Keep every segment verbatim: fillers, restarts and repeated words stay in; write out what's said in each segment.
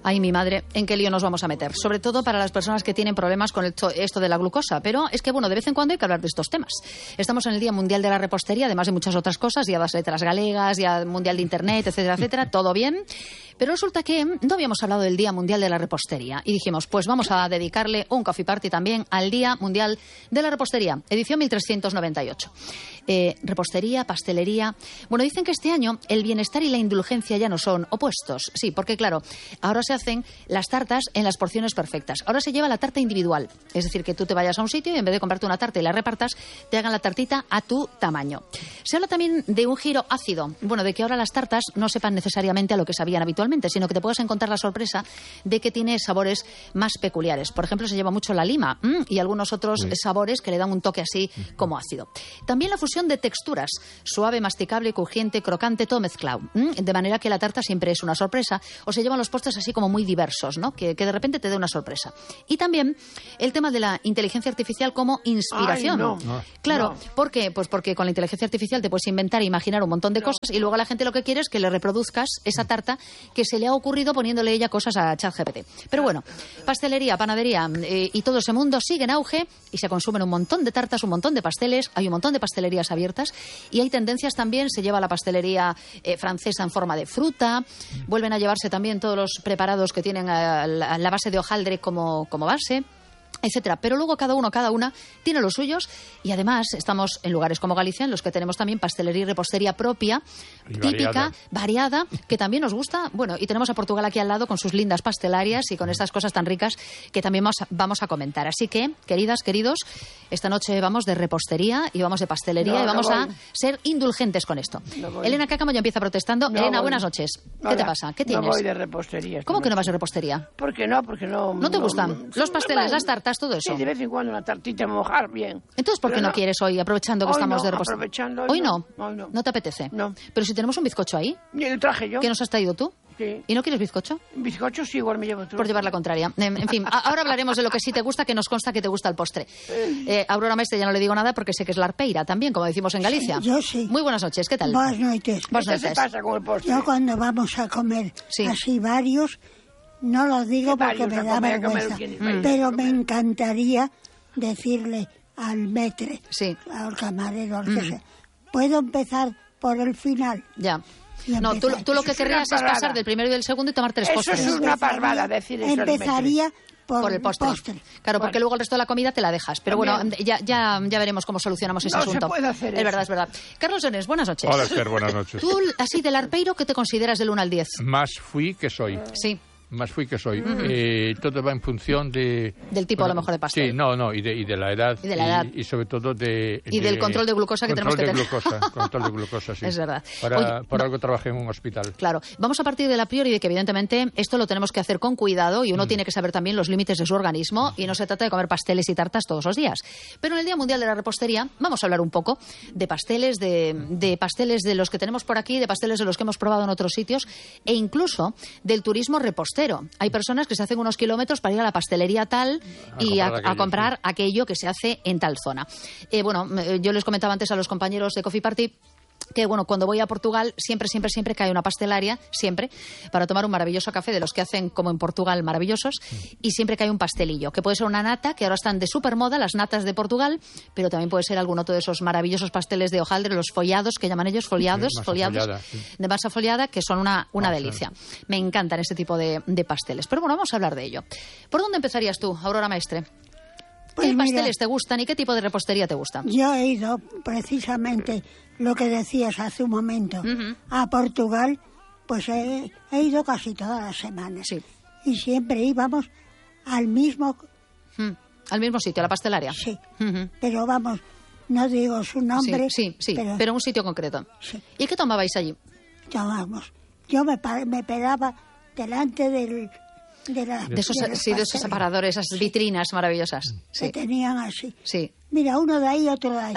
Ay, mi madre, ¿en qué lío nos vamos a meter? Sobre todo para las personas que tienen problemas con el, esto de la glucosa. Pero es que, bueno, de vez en cuando hay que hablar de estos temas. Estamos en el Día Mundial de la Repostería, además de muchas otras cosas, Día de las Letras Galegas, Día Mundial de Internet, etcétera, etcétera, todo bien. Pero resulta que no habíamos hablado del Día Mundial de la Repostería. Y dijimos, pues vamos a dedicarle un coffee party también al Día Mundial de la Repostería, edición mil trescientos noventa y ocho. Eh, repostería, pastelería... Bueno, dicen que este año el bienestar y la indulgencia ya no son opuestos. Sí, porque claro, ahora se hacen las tartas en las porciones perfectas. Ahora se lleva la tarta individual. Es decir, que tú te vayas a un sitio y en vez de comprarte una tarta y la repartas, te hagan la tartita a tu tamaño. Se habla también de un giro ácido. Bueno, de que ahora las tartas no sepan necesariamente a lo que sabían habitualmente, sino que te puedas encontrar la sorpresa de que tiene sabores más peculiares. Por ejemplo, se lleva mucho la lima mmm, y algunos otros sí. sabores que le dan un toque así como ácido. También la fusión de texturas, suave, masticable, crujiente, crocante, todo mezclado. ¿Mm? De manera que la tarta siempre es una sorpresa, o se llevan los postres así como muy diversos, ¿no? Que, que de repente te dé una sorpresa. Y también el tema de la inteligencia artificial como inspiración. Ay, no. Claro, no. ¿por qué? Pues porque con la inteligencia artificial te puedes inventar e imaginar un montón de no. cosas y luego la gente lo que quiere es que le reproduzcas esa tarta que se le ha ocurrido poniéndole ella cosas a ChatGPT. Pero bueno, pastelería, panadería eh, y todo ese mundo sigue en auge y se consumen un montón de tartas, un montón de pasteles, hay un montón de pastelerías abiertas y hay tendencias también, se lleva la pastelería eh, francesa en forma de fruta, vuelven a llevarse también todos los preparados que tienen a la, a la base de hojaldre como, como base, etcétera. Pero luego cada uno, cada una tiene los suyos y además estamos en lugares como Galicia en los que tenemos también pastelería y repostería propia, y típica, variada. variada, que también nos gusta. Bueno, y tenemos a Portugal aquí al lado con sus lindas pastelarias y con estas cosas tan ricas que también vamos a, vamos a comentar. Así que, queridas, queridos, esta noche vamos de repostería y vamos de pastelería no, y vamos no a ser indulgentes con esto. No Elena Cácamo ya empieza protestando. No Elena, voy. buenas noches. ¿Qué Hola. te pasa? ¿Qué tienes? No voy de repostería. ¿Cómo que no noche. vas de repostería? ¿Por qué no? Porque no... ¿No te gustan los pasteles, las tartas, todo eso? Sí, de vez en cuando una tartita mojar, bien. Entonces, ¿por qué Pero no quieres hoy, aprovechando que hoy estamos no, de repostería? aprovechando ¿Hoy hoy no? no. Hoy no. ¿No te apetece? No. Pero si tenemos un bizcocho ahí, Y lo traje yo. ¿qué nos has traído tú? Sí. ¿Y no quieres bizcocho? Bizcocho sí, igual me llevo tú. Por llevar la contraria. En, en fin, a, ahora hablaremos de lo que sí te gusta, que nos consta que te gusta el postre. Eh, Aurora Maestre ya no le digo nada porque sé que es la arpeira también, como decimos en Galicia. Yo sí. Muy buenas noches, ¿qué tal? Buenas noches. Buenas ¿Qué se noches. pasa con el postre? Yo cuando vamos a comer Sí. así varios, no lo digo ¿Qué porque varios me a da comer, a comer? vergüenza. ¿Quiénes vais a Pero comer? me encantaría decirle al metre, Sí. al camarero, al que Mm. sea, ¿puedo empezar por el final? Ya. Y No, tú, empezar. tú lo Eso que es una querrías es parada. pasar del primero y del segundo y tomar tres Eso postres. es una Empezaría- parvada decir eso al metre. Empezaría por, Por el postre. Claro, porque Vale. luego el resto de la comida te la dejas. Pero bueno, También. ya, ya, ya veremos cómo solucionamos ese No se asunto. puede hacer es eso. verdad, es verdad. Carlos Jones, buenas noches. Hola, Esther, buenas noches. Tú, así del arpeiro, ¿qué te consideras del uno al diez? Más fui que soy. Sí. Más fui que soy. Eh, todo va en función de... Del tipo, a lo mejor, de pastel. Sí, no, no, y de, y de la edad. Y de la edad. Y, sobre todo de... Y del control de glucosa que tenemos que Control de tener. glucosa, control de glucosa, sí. Es verdad. Para, Oye, por no- algo trabajé en un hospital. Claro, vamos a partir de la priori de que evidentemente esto lo tenemos que hacer con cuidado y uno tiene que saber también los límites de su organismo y no se trata de comer pasteles y tartas todos los días. Pero en el Día Mundial de la Repostería vamos a hablar un poco de pasteles, de, de pasteles de los que tenemos por aquí, de pasteles de los que hemos probado en otros sitios e incluso del turismo repostero. Hay personas que se hacen unos kilómetros para ir a la pastelería tal A y a, comprar a aquello, comprar sí. aquello que se hace en tal zona. Eh, bueno, eh, yo les comentaba antes a los compañeros de Coffee Party que, bueno, cuando voy a Portugal siempre, siempre, siempre cae una pastelaria, siempre, para tomar un maravilloso café de los que hacen como en Portugal maravillosos, y siempre cae un pastelillo, que puede ser una nata, que ahora están de súper moda, las natas de Portugal, pero también puede ser algún otro de esos maravillosos pasteles de hojaldre, los follados, que llaman ellos, foliados, Sí, masa foliados, follada, sí. de masa foliada, que son una, una Ah, delicia. Me encantan este tipo de, de pasteles. Pero bueno, vamos a hablar de ello. ¿Por dónde empezarías tú, Aurora Maestre? Pues ¿Qué mira, pasteles te gustan y qué tipo de repostería te gusta? Yo he ido precisamente lo que decías hace un momento Ujú. a Portugal, pues he, he ido casi todas las semanas. Sí. Y siempre íbamos al mismo, Mm. Al mismo sitio, a la pastelaria. sí, Ujú. pero vamos, no digo su nombre, Sí, sí, sí, pero, pero, en un sitio concreto. sí, ¿Y qué tomabais allí? tomamos. Yo me, pa- me paraba delante del, de, la, De esos, los sí, de esos pasteles separadores, esas vitrinas maravillosas. que Sí, tenían así. sí, Mira, uno de ahí, otro de allí.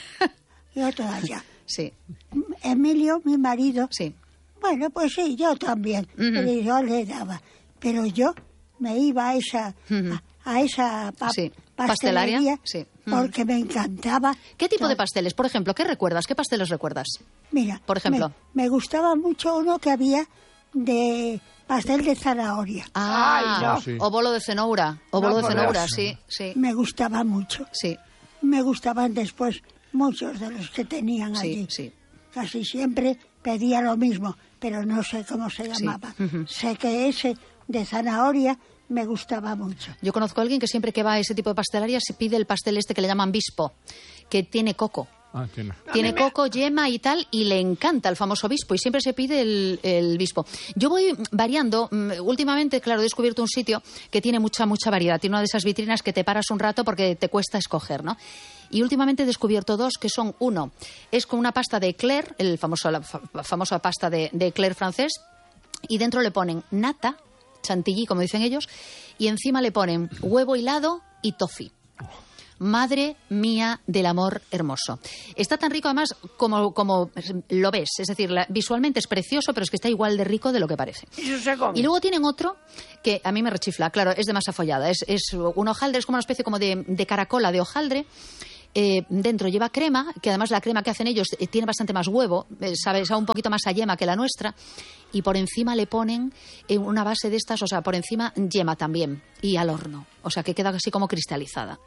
Y otro de allá. sí, Emilio, mi marido, sí. bueno, pues sí, yo también. Ujú. Pero yo le daba. Pero yo me iba a esa, Ujú. a, a esa pa- Sí. pastelería ¿Pastelaria? Sí. Ujú. porque me encantaba. ¿Qué tipo todo. de pasteles? Por ejemplo, ¿qué recuerdas? ¿Qué pasteles recuerdas? Mira, por ejemplo? Me, me gustaba mucho uno que había de pastel de zanahoria. Ah, Ay, no. Sí. o bolo de cenoura. O bolo No, de por cenoura, Dios. sí, sí. Me gustaba mucho. Sí, Me gustaban después muchos de los que tenían sí, allí. sí. Casi siempre pedía lo mismo, pero no sé cómo se Sí. llamaba. Ujú. Sé que ese de zanahoria me gustaba mucho. Yo conozco a alguien que siempre que va a ese tipo de pastelería se pide el pastel este que le llaman bispo, que tiene coco. Ah, tiene. Tiene coco, yema y tal, y le encanta el famoso bispo, y siempre se pide el, el bispo. Yo voy variando. mm, Últimamente, claro, he descubierto un sitio que tiene mucha, mucha variedad. Tiene una de esas vitrinas que te paras un rato porque te cuesta escoger, ¿no? Y últimamente he descubierto dos que son, uno, es con una pasta de eclair, el famoso, la fa- famosa pasta de, de eclair francés, y dentro le ponen nata, chantilly, como dicen ellos, y encima le ponen huevo hilado y toffee. Madre mía del amor hermoso. Está tan rico además como, como lo ves. Es decir, la- visualmente es precioso, pero es que está igual de rico de lo que parece. Y eso se come. Y luego tienen otro que a mí me rechifla. Claro, es de masa follada. Es, es un hojaldre, es como una especie como de, de caracola de hojaldre. Eh, dentro lleva crema, que además la crema que hacen ellos eh, tiene bastante más huevo, eh, sabe, sabe un poquito más a yema que la nuestra, y por encima le ponen eh, una base de estas, o sea, por encima yema también, y al horno, o sea, que queda así como cristalizada.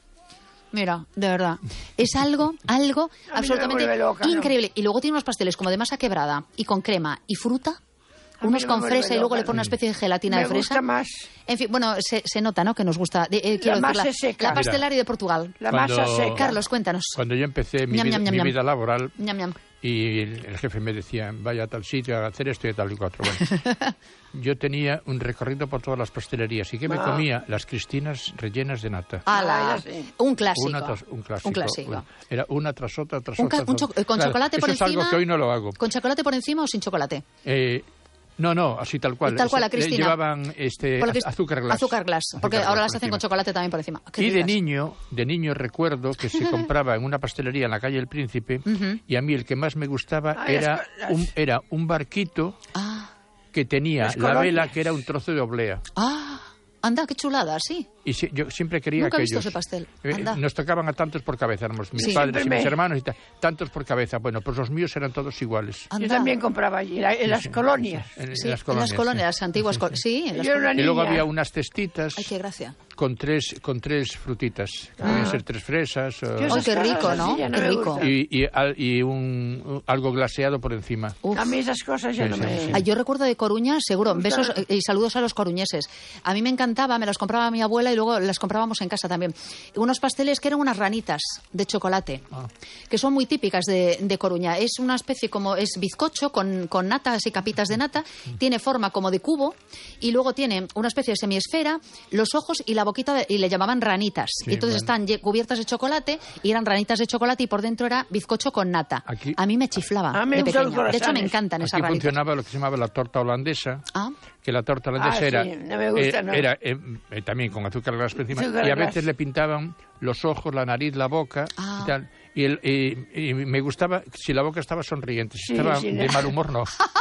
Mira, de verdad, es algo, algo me absolutamente vuelve loca, ¿no? increíble. Y luego tiene unos pasteles como de masa quebrada y con crema y fruta, A mí unos no me con vuelve fresa y luego loca, le ponen una ¿no? especie de gelatina Me de fresa. gusta más. En fin, bueno, se, se nota, ¿no?, que nos gusta. Eh, eh, quiero La decir, masa seca. La pastelaria de Portugal. La Cuando- masa seca. Carlos, cuéntanos. Cuando yo empecé mi, Ñam, vida, ñam, ñam, mi ñam. vida laboral Ñam, ñam. y el, el jefe me decía, vaya a tal sitio a hacer esto y tal y cuatro. Bueno, yo tenía un recorrido por todas las pastelerías y que me Ah. comía las cristinas rellenas de nata. ¡Hala! Ah, ya sé. Un clásico. Una tras, un clásico. Un clásico. Bueno, era una tras otra, tras Un otra. ca- un tras cho- otra. eh, con Claro, chocolate por eso encima. es algo que hoy no lo hago. ¿Con chocolate por encima o sin chocolate? Eh, no, no, así tal cual. Tal cual, la Le Cristina. Llevaban este, Por lo que- az- azúcar glass. Azúcar glass, porque Azúcar ahora glass las hacen por con encima. chocolate también por encima. Qué Y de ricas. niño, de niño recuerdo que se compraba en una pastelería en la calle El Príncipe Ujú. y a mí el que más me gustaba Ah, las era co- las- un, era un barquito Ah, que tenía Las la colonias. vela que era un trozo de oblea. ah, anda, qué chulada, sí. Y si- yo siempre quería Nunca he visto aquellos. ese pastel. Eh, Anda. nos tocaban a tantos por cabeza, éramos mis Sí. padres y Siempre mis me- hermanos y tal, tantos por cabeza. Bueno, pues los míos eran todos iguales. Anda. Yo también compraba allí, la- en las Sí, colonias. En, en Sí, las en colonias. las colonias, sí. las antiguas colonias. Sí, en las Yo era una colonias. Y luego niña. había unas cestitas Ay, qué gracia. con tres con tres frutitas. Que podían ser tres fresas. o- Yo Ay, esas qué cosas rico, así ¿no? ya Qué me rico. gustan. y, y, al- y un, un- algo glaseado por encima. Uf. A mí esas cosas ya Sí, no sí, me... sí. Ah, yo recuerdo de Coruña, seguro, Me gusta. besos eh, y saludos a los coruñeses. A mí me encantaba, me las compraba mi abuela y luego las comprábamos en casa también. Unos pasteles que eran unas ranitas de chocolate, Ah. que son muy típicas de, de Coruña. Es una especie como, es bizcocho con, con natas y capitas de nata, tiene forma como de cubo y luego tiene una especie de semiesfera, los ojos y la boquita, de- y le llamaban ranitas. Sí, y entonces bueno. están lle- cubiertas de chocolate y eran ranitas de chocolate y por dentro era bizcocho con nata. Aquí- A mí me chiflaba A mí me de gustan pequeña. los De hecho, me croissants. encantan esas Aquí ranitas. funcionaba lo que se llamaba la torta holandesa. Ah. Que la torta holandesa Ah, era, sí, no me gusta, eh, no. era eh, eh, también con azúcar glass por encima, Azúcar y a glass. veces le pintaban los ojos, la nariz, la boca Ah. y tal. Y, el- y- y me gustaba si la boca estaba sonriente, si Sí, estaba sí, de no. mal humor no.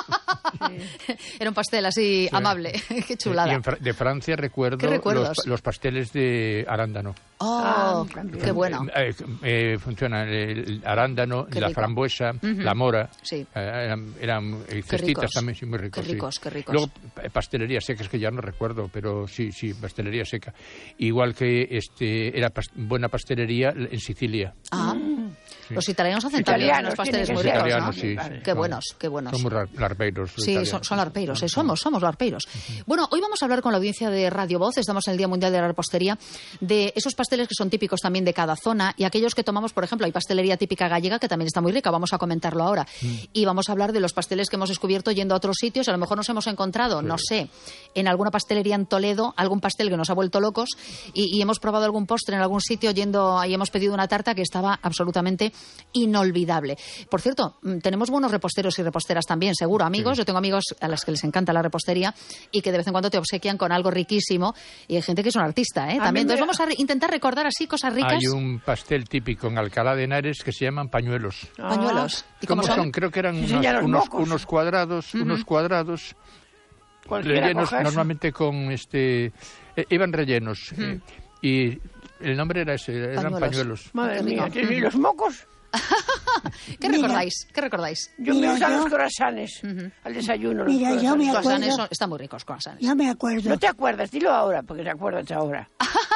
Era un pastel así amable. Qué chulada. Y en Fra- de Francia ¿Qué recuerdo recuerdos? los, los pasteles de arándano. Oh, Ah, también. qué bueno. Eh, eh, funciona el arándano, Qué la rico. frambuesa, Ujú. la mora. Sí. Eh, eran eran eh, Qué cestitas ricos. también, sí, muy ricos. Qué sí. ricos, qué ricos. Luego, eh, pastelería seca, es que ya no recuerdo, pero sí, sí, pastelería seca. Igual que este era pas- buena pastelería en Sicilia. Ah, los italianos hacen también Italianos, unos pasteles tiene muy que ser, ricos, ¿no? Italianos, sí. Vale. Qué Son- buenos, qué buenos. Son muy lar- larpeiros. los Sí, italianos. son, son larpeiros, eh, somos, somos larpeiros. Bueno, hoy vamos a hablar con la audiencia de Radio Voz, estamos en el Día Mundial de la Repostería, de esos pasteles que son típicos también de cada zona y aquellos que tomamos, por ejemplo, hay pastelería típica gallega que también está muy rica, vamos a comentarlo ahora. Y vamos a hablar de los pasteles que hemos descubierto yendo a otros sitios, a lo mejor nos hemos encontrado, no sé, en alguna pastelería en Toledo, algún pastel que nos ha vuelto locos y, y hemos probado algún postre en algún sitio yendo y hemos pedido una tarta que estaba absolutamente inolvidable. Por cierto, mm, tenemos buenos reposteros y reposteras también, seguro, amigos. Yo tengo amigos a los que les encanta la repostería y que de vez en cuando te obsequian con algo riquísimo y hay gente que es un artista, ¿eh? A También. mí me- Entonces vamos a re- intentar recordar así cosas ricas. Hay un pastel típico en Alcalá de Henares que se llaman pañuelos. Pañuelos. ¿Y cómo, ¿Cómo son? son? Creo que eran Sí, unos, señor, los unos, mocos. unos cuadrados, unos cuadrados Cualquiera rellenos coge eso. normalmente con este eh, iban rellenos eh, y el nombre era ese, eran Pañuelos. pañuelos. Madre Qué mía, rico. ¿y los mocos? ¿Qué Mira. recordáis? ¿Qué recordáis? Yo Mira, me gustan yo- los croissants al desayuno. los Mira, yo croissants. me Croissants acuerdo, son- están muy ricos, croissants. yo me acuerdo, No te acuerdas, dilo ahora, porque te acuerdas ahora.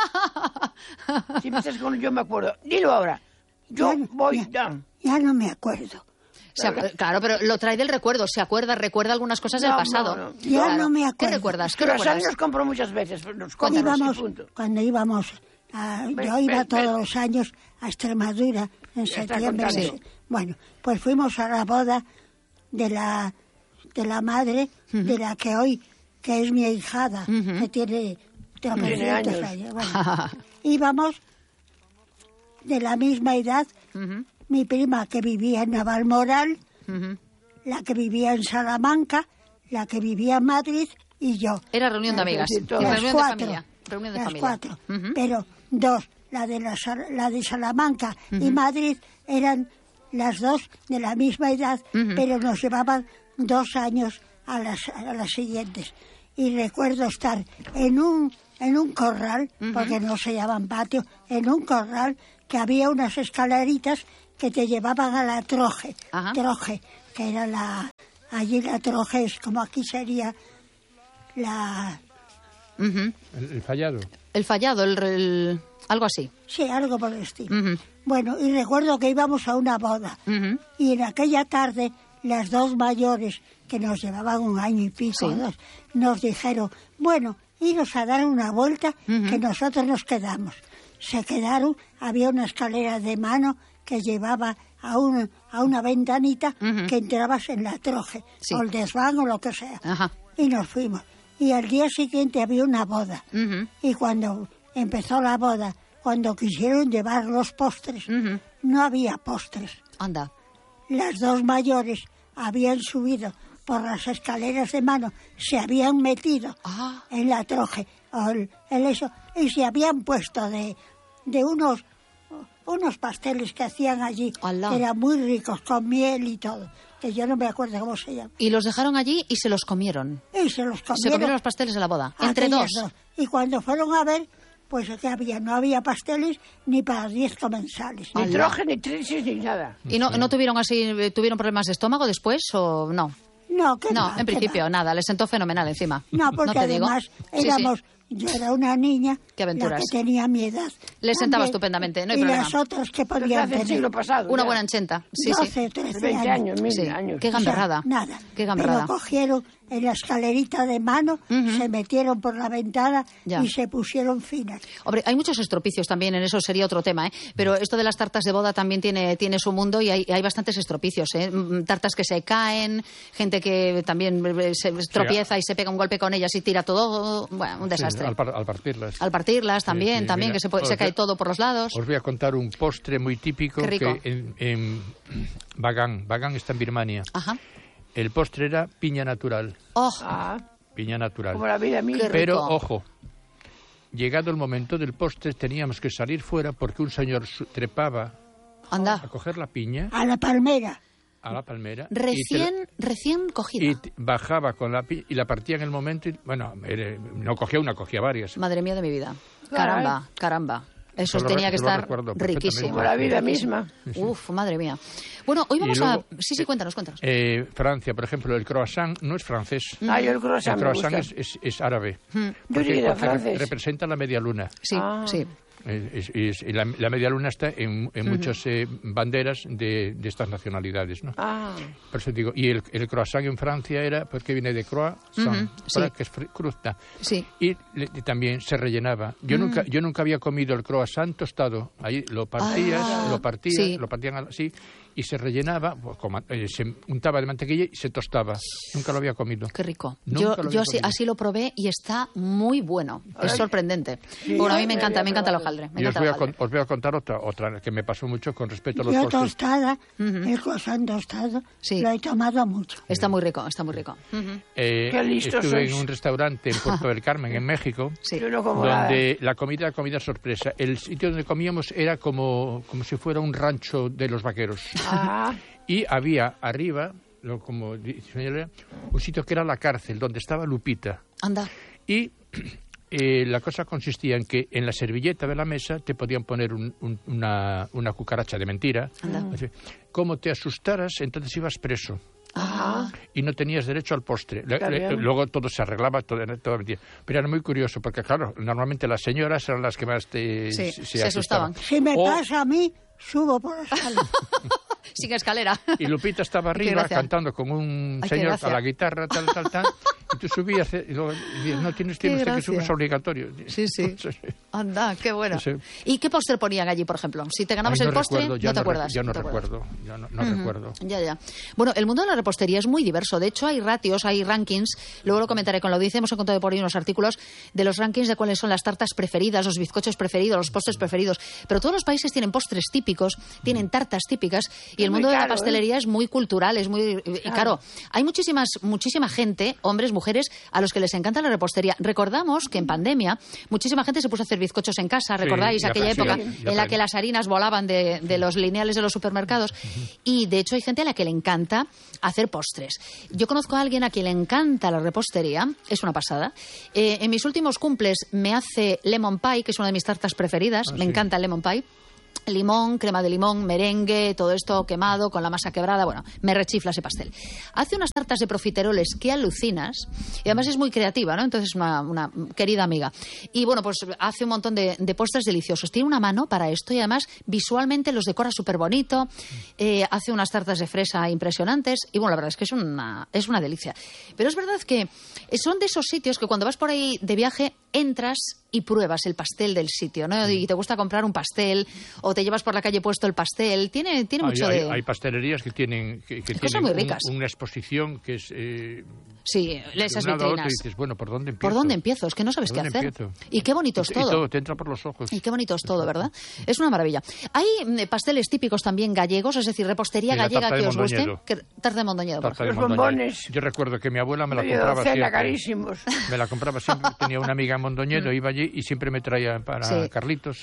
Si me estás con yo me acuerdo, dilo ahora. Yo Ya no- voy ya- down. ya no me acuerdo. Se ac- claro, pero lo trae del recuerdo. Se acuerda, recuerda algunas cosas del No, pasado. no, no. Ya Claro. no me ¿Qué acuerdo. recuerdas? ¿Qué Croissants recuerdas? los compro muchas veces, los compro Cuéntanos. y Íbamos, punto. cuando íbamos, a- Ven, yo iba ven, todos ven. los años a Extremadura en Ya está septiembre. contando. Sí. Bueno, pues fuimos a la boda de la de la madre de la que hoy, que es mi ahijada, que tiene tropecientos años. años. Bueno, íbamos de la misma edad, Ujú, mi prima que vivía en Navalmoral, ujú. la que vivía en Salamanca, la que vivía en Madrid y yo. Era reunión de amigas. Sí, todas. Y Las reunión cuatro. de familia. Reunión de las familia. cuatro. Ujú. Pero dos, la de, la, Sal- la de Salamanca y Madrid, eran las dos de la misma edad, Ujú. pero nos llevaban dos años a las, a las siguientes. Y recuerdo estar en un, en un corral, porque no se llaman patio, en un corral que había unas escaleritas que te llevaban a la troje. Ajá. Troje, que era la... Allí la troje es como aquí sería la... Ujú. El, el fallado. El fallado, el, el- algo así. Sí, algo por el estilo. Ujú, Bueno, y recuerdo que íbamos a una boda. ujú. Y en aquella tarde, las dos mayores, que nos llevaban un año y pico, Sí. dos, nos dijeron, bueno, iros a dar una vuelta, Ujú. que nosotros nos quedamos. Se quedaron, había una escalera de mano que llevaba a, un, a una ventanita Ujú. que entrabas en la troje, Sí. o el desván o lo que sea. Ajá. Y nos fuimos. Y al día siguiente había una boda. Ujú, Y cuando empezó la boda, cuando quisieron llevar los postres, ujú. no había postres. Anda. Las dos mayores habían subido por las escaleras de mano, se habían metido Ah. en la troje, o el, el eso, y se habían puesto de, de unos, unos pasteles que hacían allí, Alá. que eran muy ricos, con miel y todo, que yo no me acuerdo cómo se llama. Y los dejaron allí y se los comieron. Y se los comieron. Se comieron los pasteles en la boda. Entre aquellas dos. Y cuando fueron a ver, pues que había, no había pasteles ni para diez comensales. Ni Alá. troje, ni trisis, ni nada. ¿Y no, no tuvieron así, eh, tuvieron problemas de estómago después o no? No, que No, va, en que principio, va. nada, les sentó fenomenal encima. No, porque te digo? además Sí, sí. éramos, yo era una niña, Qué aventuras. la que tenía mi edad. Les sentaba También, estupendamente, no hay y problema. las otras que Desde podían hace el tener siglo pasado. Una ya. buena enchenta. Sí, doce, sí. trece veinte años, mil Sí. años. Qué O sea, gamberrada. nada. Qué gamberrada. Pero cogieron en la escalerita de mano, Ujú. se metieron por la ventana Ya. y se pusieron finas. Hombre, hay muchos estropicios también, en eso sería otro tema, ¿eh? Pero esto de las tartas de boda también tiene, tiene su mundo y hay, hay bastantes estropicios, ¿eh? Mm, Tartas que se caen, gente que también eh, se tropieza y se pega un golpe con ellas y tira todo. Bueno, un desastre. Sí, al, par- al partirlas. Al partirlas también, sí, también, mira, que se, puede- os se cae voy a- todo por los lados. Os voy a contar un postre muy típico Qué rico. que en, en Bagan, Bagan está en Birmania. Ajá. El postre era piña natural, Oh, Ah, piña natural. como la vida misma. Qué Pero, rico. ojo, llegado el momento del postre teníamos que salir fuera porque un señor su- trepaba a anda. coger la piña A la palmera. a la palmera y, te la- Recién, recién cogida. y te- bajaba con la piña y la partía en el momento. Y, bueno, era- no cogía una, cogía varias. Madre mía de mi vida. Claro. Caramba, caramba. Eso Eso lo tenía re- que eso lo estar recuerdo perfectamente. riquísimo. Como la vida misma. Uf, madre mía. Bueno, hoy vamos Y luego, a... Sí, sí, cuéntanos, cuéntanos. Eh, Francia, por ejemplo, el croissant no es francés. Ah, yo el El croissant me croissant gusta. es, es- es árabe. Mm, Yo Porque, diría porque re- francés. representa la media luna. Sí, Ah. sí. Es- es- y la, la media luna está en, en muchas eh, banderas de, de estas nacionalidades, ¿no? Ah, Por eso digo, y el, el croissant en Francia era porque viene de croissant, Ujú, sí. croix, que es fri- crusta, Sí. y, le- y también se rellenaba. Yo Mm. nunca yo nunca había comido el croissant tostado. Ahí lo partías, Ah, lo partías, sí. lo partían así y se rellenaba, pues, con ma- eh, se untaba de mantequilla y se tostaba. Nunca lo había comido. Qué rico. Nunca Yo, lo yo había así, comido. así lo probé y está muy bueno. Es Ay. sorprendente. Bueno, a mí me Ay, encanta, ay, me encanta el ay. hojaldre. Me Y os encanta voy, el a, con- hojaldre. os voy a contar otra, otra que me pasó mucho con respecto a los Yo postres. tostada, el croissant tostado, Sí. lo he tomado mucho. Está muy rico, está muy rico. Ujú. Eh, Qué listos estuve sois. en un restaurante en Puerto del Carmen, en México, Sí. yo no como nada. donde la comida era comida sorpresa. El sitio donde comíamos era como, como si fuera un rancho de los vaqueros. Ah, Y había arriba, lo- como dice señora, un sitio que era la cárcel, donde estaba Lupita. Anda. Y eh, la cosa consistía en que en la servilleta de la mesa te podían poner un, un, una, una cucaracha de mentira. Anda. Así, como te asustaras, entonces ibas preso. Ah. Y no tenías derecho al postre. Le, Está le, bien. luego todo se arreglaba, todo, todo mentira. Pero era muy curioso, porque claro, normalmente las señoras eran las que más te, Sí, se, se asustaban. Si me O- pasa a mí, subo por la escalera. Sin escalera. Y Lupita estaba Qué arriba gracia. cantando con un Ay, qué señor gracia. a la guitarra, tal, tal, tal. Y tú subías eh, y luego decías, no, tienes, Qué tiene usted que gracia. subir, es obligatorio. Sí, sí. Anda, qué bueno. Sí. ¿Y qué postre ponían allí, por ejemplo? Si te Ay, ganabas no el postre, recuerdo, ya no te no re- acuerdas. Ya no no te acuerdas. recuerdo, ya no, no recuerdo. Ya, ya. Bueno, el mundo de la repostería es muy diverso. De hecho, hay ratios, hay rankings. Luego lo comentaré con la audiencia. Hemos encontrado por ahí unos artículos de los rankings de cuáles son las tartas preferidas, los bizcochos preferidos, los postres preferidos. Pero todos los países tienen postres típicos, tienen tartas típicas. Y Es el muy mundo de la caro, pastelería es muy cultural, es muy... Y claro, hay muchísimas, muchísima gente, hombres, mujeres, a los que les encanta la repostería. Recordamos que en pandemia muchísima gente se puso a hacer bizcochos en casa. Sí, ¿Recordáis ya aquella pa- época sí, ya en la pa- que las harinas volaban de, de los lineales de los supermercados? Y de hecho hay gente a la que le encanta hacer postres. Yo conozco a alguien a quien le encanta la repostería, es una pasada. Eh, en mis últimos cumples me hace lemon pie, que es una de mis tartas preferidas. Ah, me sí. encanta el lemon pie. Limón, crema de limón, merengue, todo esto quemado con la masa quebrada. Bueno, me rechifla ese pastel. Hace unas tartas de profiteroles que alucinas y además es muy creativa, ¿no? Entonces, una, una querida amiga. Y bueno, pues hace un montón de, de postres deliciosos. Tiene una mano para esto y además visualmente los decora súper bonito. Eh, hace unas tartas de fresa impresionantes y bueno, la verdad es que es una, es una delicia. Pero es verdad que son de esos sitios que cuando vas por ahí de viaje entras y pruebas el pastel del sitio, ¿no? Y te gusta comprar un pastel o te llevas por la calle puesto el pastel. Tiene, tiene Hay, mucho hay- de... hay pastelerías que tienen, que, que cosas tienen muy un- ricas. una exposición que es... Eh, Sí, esas de un lado a otro vitrinas. y dices, bueno, ¿por dónde empiezo? ¿Por dónde empiezo? Es que no sabes ¿Por qué dónde hacer. empiezo? Y qué bonito es Y- todo. Y todo te entra por los ojos. Y qué bonito es todo, ¿verdad? Es una maravilla. Hay mm, pasteles típicos también gallegos, es decir, repostería Sí, la gallega tarta de que os guste. Mondoñedo. Que- Tarta de Mondoñedo, por Tarta de Los Mondoñedo. bombones. Yo recuerdo que mi abuela me la Medio compraba docena, siempre. carísimos. Me la compraba siempre. Tenía una amiga en Mondoñedo, iba allí y siempre me traía para Sí. Carlitos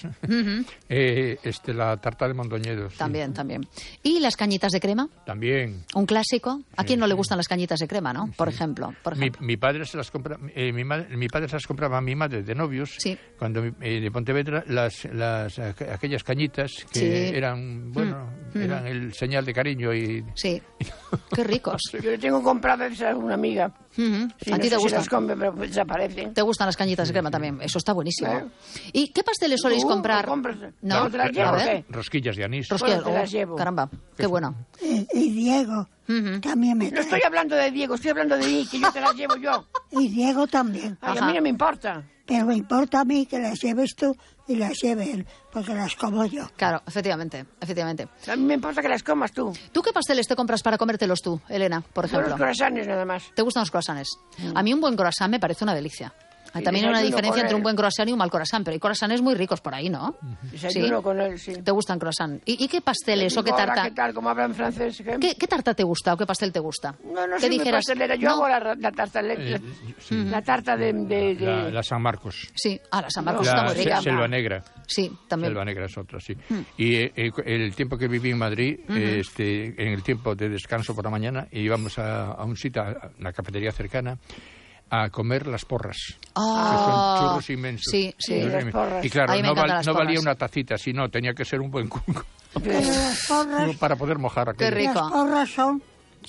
eh, este, la tarta de Mondoñedo. sí. También, también. ¿Y las cañitas de crema? También. Un clásico. ¿A quién no le sí. gustan las cañitas de crema, no? Por ejemplo. Por Mi, ejemplo. mi padre se las compra, eh, mi, madre, mi padre se las compraba a mi madre de novios Sí. cuando eh, de Pontevedra las, las aqu- aquellas cañitas que Sí. eran bueno Mm, mm. eran el señal de cariño y Sí. Qué ricos. Yo le tengo compradas a una amiga. Ujú. Sí, ¿A no ti sé te si gustan? las come, pero pues desaparecen. ¿Te gustan las cañitas de crema también? Eso está buenísimo. Claro. ¿Y qué pasteles soléis ¿Tú comprar? lo compras? No, ¿No te las a llevo o ver. qué? rosquillas de anís. Rosquillas. Bueno, te las Oh, llevo. caramba, qué bueno. Y, y Diego Ujú. también me No trae. estoy hablando de Diego, estoy hablando de mí, que yo te las llevo yo. Y Diego también. Ay, a Ajá. mí no me importa. Pero me importa a mí que las lleves tú y las lleve él, porque las como yo. Claro, efectivamente, efectivamente. A mí me importa que las comas tú. ¿Tú qué pasteles te compras para comértelos tú, Elena, por Son ejemplo? los croissants nada más. ¿Te gustan los croissants? A mí un buen croissant me parece una delicia. Hay Y también hay una desayuno diferencia con entre un él. buen croissant y un mal croissant, pero hay croissants muy ricos por ahí, ¿no? Desayuno Sí. con él, sí. ¿Te gustan croissants? ¿Y, y qué pasteles o qué Ahora, tarta? ¿qué tal? ¿Cómo hablan francés? ¿Qué? ¿Qué, qué tarta te gusta o qué pastel te gusta? No, no ¿Qué soy muy dijeras? pastelera. Yo No. hago la, la tarta, la, Eh, sí. la tarta de... de, de- La, la San Marcos. Sí, ah, la San Marcos No, está La muy se- rica. Selva Negra. Sí, también. Selva Negra es otra, sí. Y eh, eh, el tiempo que viví en Madrid, eh, este, en el tiempo de descanso por la mañana, íbamos a, a un sitio, a una cafetería cercana, a comer las porras. Ah, que son churros inmensos. Sí, sí. Sí, las porras. Y claro, A mí me no, encantan val- las no valía porras. una tacita, sino tenía que ser un buen cuco Pero las porras, para poder mojar Qué aquello. rico. las porras son...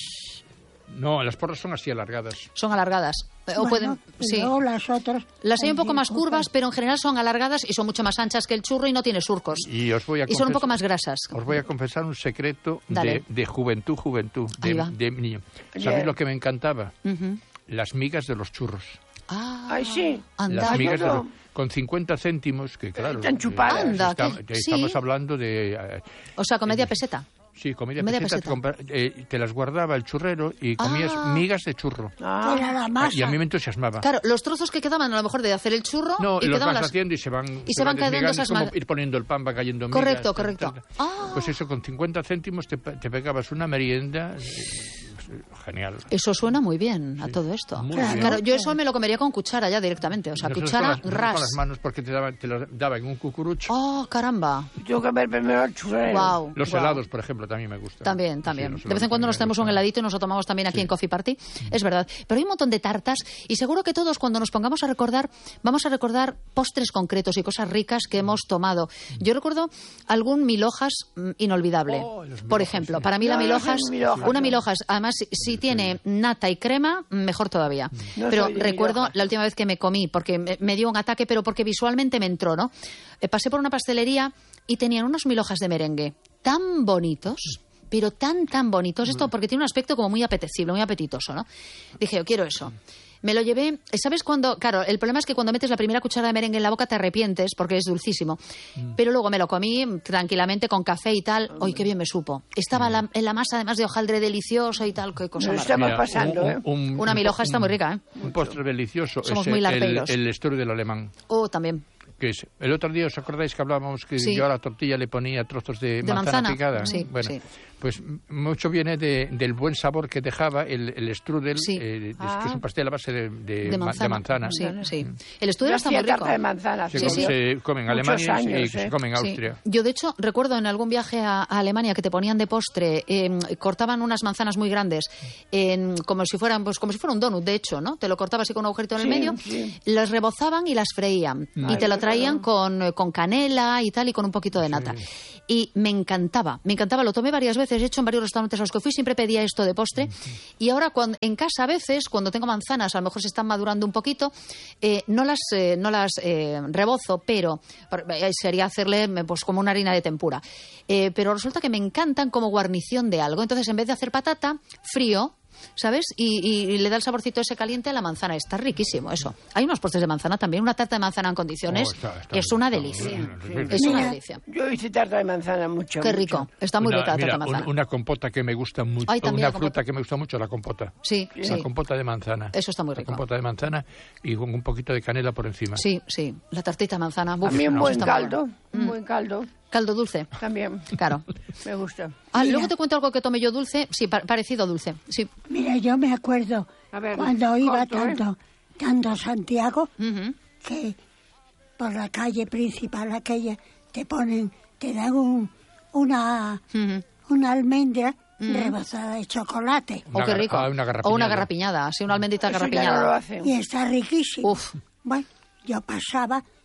No, las porras son así alargadas. Son alargadas. Eh, O bueno, pueden, y sí. luego las otras... Las hay un poco también más cortan. curvas, pero en general son alargadas y son mucho más anchas que el churro y no tiene surcos. Y os voy a Y son un confes- poco más grasas. Os voy a confesar un secreto Dale. de, de juventud, juventud, Ahí de, va. de niño. Oye. ¿Sabéis lo que me encantaba? Ujú. Las migas de los churros. Ah, Ay, sí. anda. Las migas de Ayudo. los- con cincuenta céntimos, que claro... Están chupadas. eh, Anda, está- que- estamos sí. hablando de... eh, O sea, con media peseta. sí, comida Media peseta, peseta. te, compra- eh, te las guardaba el churrero y comías Ah. migas de churro. Ah, Era la masa. Y a mí me entusiasmaba. Claro, los trozos que quedaban a lo mejor de hacer el churro No, y los quedaban vas las... haciendo y se van, y se van cayendo desmigando, esas es como ma- ir poniendo el pan, va cayendo migas. Correcto, tal, correcto. tal, tal. Ah. Pues eso, con cincuenta céntimos te, pe- te pegabas una merienda. eh, pues genial. Eso suena muy bien a sí. todo esto. Muy claro, bien. claro, yo eso me lo comería con cuchara ya directamente. O sea, nosotros cuchara, con las, ras. con las manos porque te daban, te lo daban en un cucurucho. Oh, caramba. Tengo que ver primero el churrero. Wow, los wow. helados, por ejemplo, también me gustan. También, también. Sí, de vez en cuando nos tenemos un heladito y nos lo tomamos también aquí sí. en Coffee Party. Es verdad. Pero hay un montón de tartas y seguro que todos cuando nos pongamos a recordar, vamos a recordar postres concretos y cosas ricas que hemos tomado. Yo recuerdo algún mil hojas mm, inolvidable. Oh, mil por hojas, ejemplo, sí. para mí No, la mil no hojas, soy mil hojas, una no. mil hojas, además si, si tiene nata y crema, mejor todavía. No pero soy de recuerdo mil hojas. la última vez que me comí, porque me, me dio un ataque, pero porque visualmente me entró, ¿no? Eh, pasé por una pastelería y tenían unos mil hojas de merengue tan bonitos, pero tan, tan bonitos. Esto porque tiene un aspecto como muy apetecible, muy apetitoso, ¿no? Dije, yo quiero eso. Me lo llevé, ¿sabes cuándo? Claro, el problema es que cuando metes la primera cuchara de merengue en la boca te arrepientes porque es dulcísimo. Mm. Pero luego me lo comí tranquilamente con café y tal. ¡Ay, qué bien me supo! Estaba mm. la, en la masa además de hojaldre delicioso y tal. ¡Qué cosa Nos más! estamos Mira, pasando, un, ¿eh? un, un, Una mil hoja está muy rica, ¿eh? Un postre delicioso. Somos es muy el, larpeiros. el strudel alemán. Oh, también. Que es, el otro día, ¿os acordáis que hablábamos que Sí. yo a la tortilla le ponía trozos de, ¿De manzana, manzana? picada? Sí, bueno, sí. pues mucho viene de, del buen sabor que dejaba el, el strudel, Sí. eh, Ah. que es un pastel a base de, de, De ma- manzana. de manzana. Sí, sí. El Yo strudel está hacía muy rico. tarta de manzana. Se, Sí, come, sí. se come en Muchos Alemania y años, se ¿eh? come en Sí. Austria. Yo, de hecho, recuerdo en algún viaje a, a Alemania que te ponían de postre, eh, cortaban unas manzanas muy grandes, en- como si fueran, pues como si fuera un donut, de hecho, ¿no? Te lo cortabas así con un agujerito en el Sí, medio, sí. las rebozaban y las freían. Mm. Y te Ay, lo qué traían bueno. con, eh, con canela y tal, y con un poquito de nata. Y me encantaba, me encantaba. Lo tomé varias veces, he hecho en varios restaurantes a los que fui, siempre pedía esto de postre. Y ahora cuando, en casa a veces, cuando tengo manzanas, a lo mejor se están madurando un poquito, eh, no las, eh, no las eh, rebozo, pero eh, sería hacerle pues como una harina de tempura. Eh, pero resulta que me encantan como guarnición de algo. Entonces, en vez de hacer patata, frío, ¿sabes? Y, y- y le da el saborcito ese caliente a la manzana. Está riquísimo eso. Hay unos postres de manzana también. Una tarta de manzana en condiciones Oh, está- está es muy- una está muy delicia. bien, sí. Es una Mira, delicia. Yo hice tarta de manzana mucho. Qué mucho. rico. Está muy Una- rica la tarta mira, de manzana. un- una compota que me gusta mucho, Ay, también una la compota. fruta que me gusta mucho, la compota. Sí, La sí. compota de manzana. Eso está muy La rico. compota de manzana y con un poquito de canela por encima. Sí, sí. La tartita de manzana. Uf, A mí un no, buen está muy caldo, bueno. un buen caldo Caldo dulce. también Claro. me gusta. Ah, Mira. luego te cuento algo que tomé yo dulce. Sí, pa- parecido a dulce. Sí. Mira, yo me acuerdo A ver, cuando iba corto, ¿eh? tanto, tanto a Santiago, Ujú. que por la calle principal aquella te ponen, te dan un, una, Ujú. una almendra rebozada de chocolate. Oh, Una qué gar- rico. ah, una o una garrapiñada. garrapiñada. Sí, una almendrita Eso ya no lo garrapiñada. hacen. Y está riquísimo. Uf. Bueno, yo pasaba